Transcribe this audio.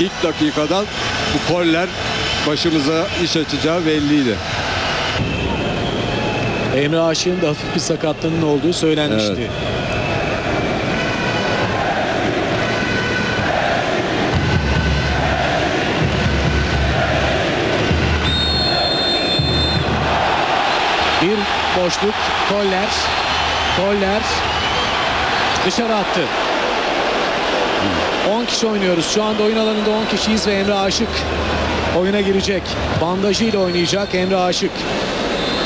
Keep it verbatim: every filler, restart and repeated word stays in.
ilk dakikadan bu koller başımıza iş açacağı belliydi. Emre Aşık'ın da hafif bir sakatlığının olduğu söylenmişti. Evet. Bir boşluk. Koller. Koller. Dışarı attı. on kişi oynuyoruz. Şu anda oyun alanında on kişiyiz ve Emre Aşık oyuna girecek. Bandajıyla oynayacak Emre Aşık.